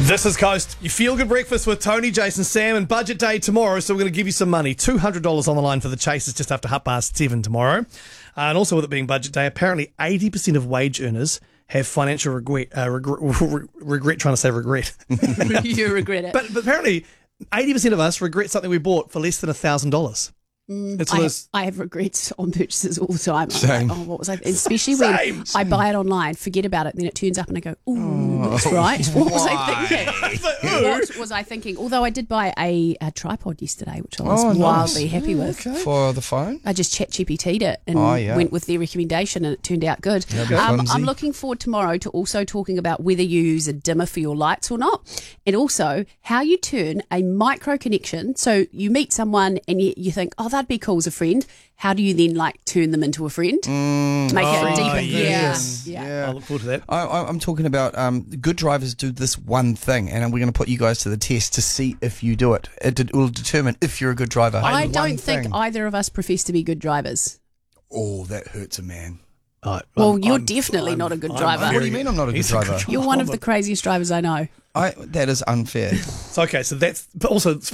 This is Coast. You feel good breakfast with Tony, Jason, Sam, and budget day tomorrow. So we're going to give you some money. $200 on the line for the Chasers just after 7:30 tomorrow. And also with it being budget day, apparently 80% of wage earners have financial regret. Trying to say regret. You regret it. But apparently 80% of us regret something we bought for less than $1,000. I have regrets on purchases all the time. Same. I'm like, what was I? Especially when I buy it online, forget about it, then it turns up and I go, ooh, that's right. What was I thinking? What was I thinking? Although I did buy a tripod yesterday, which I was wildly happy with. Okay. For the phone? I just ChatGPT'd it and went with their recommendation and it turned out good. I'm looking forward tomorrow to also talking about whether you use a dimmer for your lights or not, and also how you turn a micro connection. So you meet someone and you think, oh, that'd be cool as a friend. How do you then turn them into a friend? Make it deeper. Yeah. I look forward to that. I'm talking about good drivers do this one thing, and we're going to put you guys to the test to see if you do it. It will determine if you're a good driver. I don't think either of us profess to be good drivers. Oh, that hurts a man. Well, you're definitely not a good driver. What do you mean I'm not a good driver? You're one of the craziest drivers I know. That is unfair. So, okay, so that's... But also...